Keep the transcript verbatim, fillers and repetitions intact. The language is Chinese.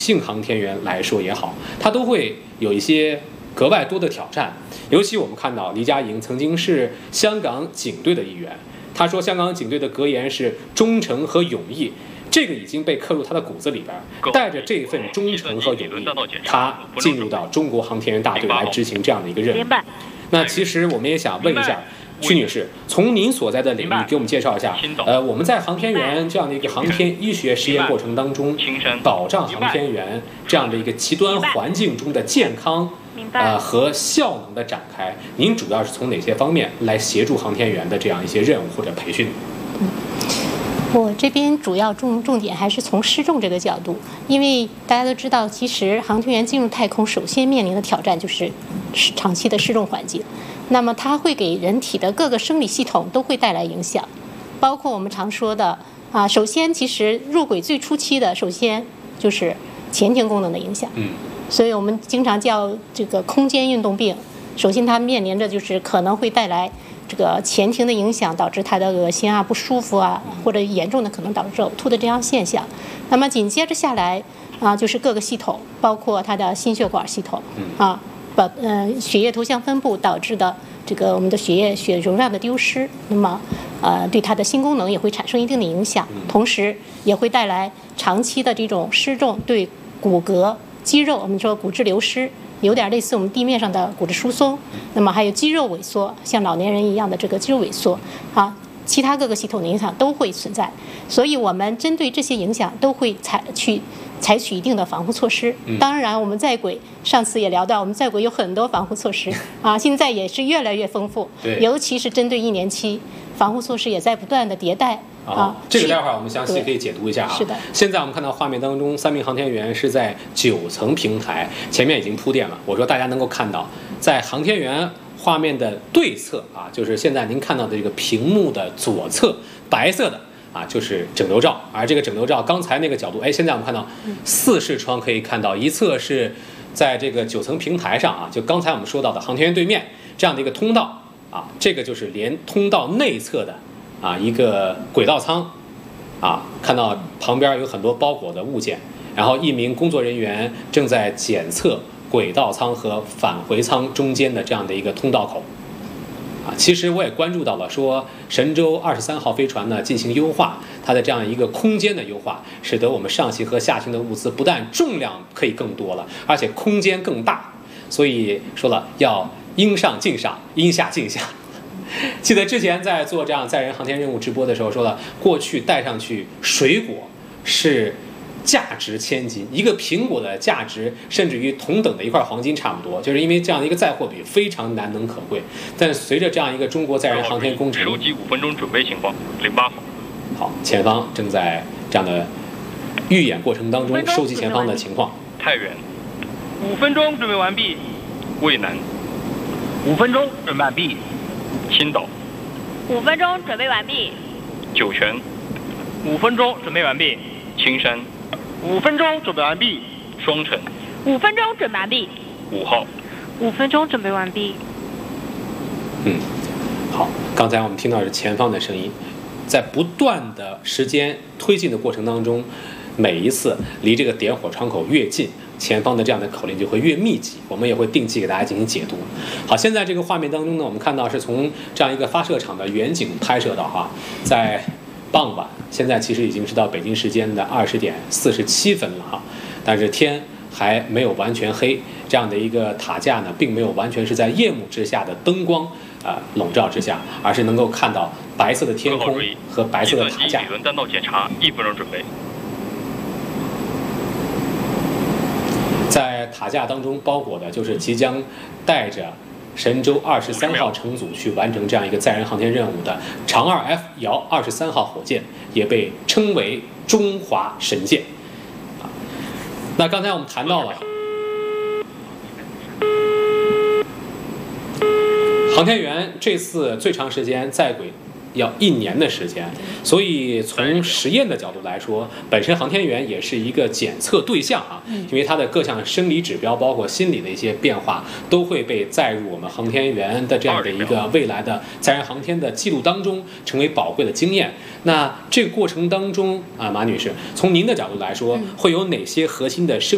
性航天员来说也好，他都会有一些格外多的挑战。尤其我们看到黎佳莹曾经是香港警队的一员，他说香港警队的格言是忠诚和勇毅，这个已经被刻入他的骨子里边。带着这份忠诚和勇毅，他进入到中国航天员大队来执行这样的一个任务。那其实我们也想问一下曲女士，从您所在的领域给我们介绍一下，呃，我们在航天员这样的一个航天医学实验过程当中，保障航天员这样的一个极端环境中的健康，呃和效能的展开，您主要是从哪些方面来协助航天员的这样一些任务或者培训？ 嗯，我这边主要重重点还是从失重这个角度，因为大家都知道，其实航天员进入太空首先面临的挑战就是长期的失重环境。那么它会给人体的各个生理系统都会带来影响，包括我们常说的啊，首先其实入轨最初期的，首先就是前庭功能的影响。 嗯， 所以我们经常叫这个空间运动病。首先它面临着就是可能会带来这个前庭的影响，导致他的恶心啊、不舒服啊，或者严重的可能导致呕吐的这样现象。那么紧接着下来啊，就是各个系统，包括它的心血管系统啊。把呃血液投向分布导致的这个我们的血液血容量的丢失，那么呃对它的心功能也会产生一定的影响，同时也会带来长期的这种失重对骨骼、肌肉，我们说骨质流失，有点类似我们地面上的骨质疏松，那么还有肌肉萎缩，像老年人一样的这个肌肉萎缩啊，其他各个系统的影响都会存在，所以我们针对这些影响都会采去。采取一定的防护措施。当然，我们在轨上次也聊到，我们在轨有很多防护措施啊，现在也是越来越丰富。尤其是针对一年期，防护措施也在不断的迭代啊。 哦、这个待会儿我们详细可以解读一下啊。 是的。 现在我们看到画面当中，三名航天员是在九层平台，前面已经铺垫了。我说大家能够看到，在航天员画面的对侧啊，就是现在您看到的这个屏幕的左侧，白色的。啊，就是整流罩，而这个整流罩刚才那个角度，哎，现在我们看到四视窗可以看到，一侧是在这个九层平台上啊，就刚才我们说到的航天员对面这样的一个通道啊，这个就是连通道内侧的啊一个轨道舱啊，看到旁边有很多包裹的物件，然后一名工作人员正在检测轨道舱和返回舱中间的这样的一个通道口。啊，其实我也关注到了，说神舟二十三号飞船呢进行优化，它的这样一个空间的优化，使得我们上行和下行的物资不但重量可以更多了，而且空间更大。所以说了要应上尽上，应下尽下。记得之前在做这样载人航天任务直播的时候说了，过去带上去水果是价值千金，一个苹果的价值甚至于同等的一块黄金差不多，就是因为这样的一个载货比非常难能可贵。但随着这样一个中国载人航天工程， 收集五分钟准备情况，零八号。 好，前方正在这样的预演过程当中收集前方的情况。 太原，五分钟准备完毕。渭南，五分钟准备完毕。青岛， 五分钟准备完毕。 酒泉，五分钟准备完毕。青山。五分钟准备完毕。双城， 五分钟准备完毕。 五号， 五分钟准备完毕。 嗯，好，刚才我们听到是前方的声音，在不断的时间推进的过程当中，每一次离这个点火窗口越近，前方的这样的口令就会越密集，我们也会定期给大家进行解读。好，现在这个画面当中呢，我们看到是从这样一个发射场的远景拍摄到哈，在傍晚，现在其实已经是到北京时间的二十点四十七分了哈，但是天还没有完全黑，这样的一个塔架呢，并没有完全是在夜幕之下的灯光啊、呃、笼罩之下，而是能够看到白色的天空和白色的塔架。 理论弹道检查，一分钟准备。 在塔架当中包裹的就是即将带着神舟二十三号乘组去完成这样一个载人航天任务的长二 F 遥二十三号火箭，也被称为中华神箭。啊，那刚才我们谈到了航天员这次最长时间在轨要一年的时间，所以从实验的角度来说，本身航天员也是一个检测对象啊，因为他的各项生理指标，包括心理的一些变化，都会被载入我们航天员的这样的一个未来的载人航天的记录当中，成为宝贵的经验。那这个过程当中啊，马女士，从您的角度来说，会有哪些核心的生